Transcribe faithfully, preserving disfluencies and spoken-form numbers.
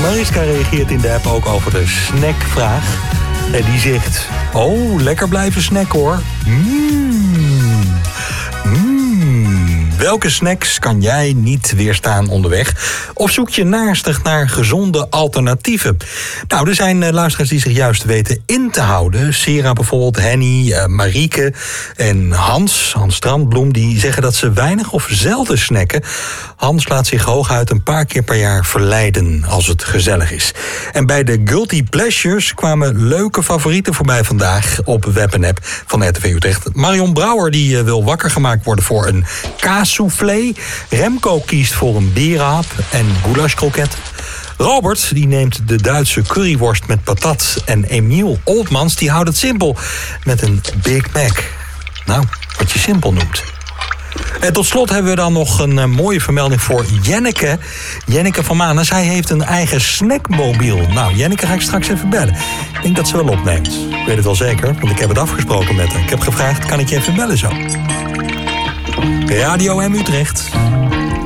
Mariska reageert in de app ook over de snackvraag. En die zegt, oh, lekker blijven snacken hoor. Mmm. Mmm. Welke snacks kan jij niet weerstaan onderweg? Of zoek je naastig naar gezonde alternatieven? Nou, er zijn uh, luisteraars die zich juist weten in te houden. Sera bijvoorbeeld, Henny, uh, Marieke en Hans, Hans Strandbloem, die zeggen dat ze weinig of zelden snacken. Hans laat zich hooguit een paar keer per jaar verleiden als het gezellig is. En bij de Guilty Pleasures kwamen leuke favorieten voorbij vandaag op web en app van R T V Utrecht. Marion Brouwer die uh, wil wakker gemaakt worden voor een kaassoufflé. Remco kiest voor een berenhap en goulashkroket. Robert die neemt de Duitse curryworst met patat. En Emiel Oldmans die houdt het simpel met een Big Mac. Nou, wat je simpel noemt. En tot slot hebben we dan nog een uh, mooie vermelding voor Jenneke. Jenneke van Manen, zij heeft een eigen snackmobiel. Nou, Jenneke ga ik straks even bellen. Ik denk dat ze wel opneemt. Ik weet het wel zeker, want ik heb het afgesproken met haar. Ik heb gevraagd, kan ik je even bellen zo? Radio M Utrecht.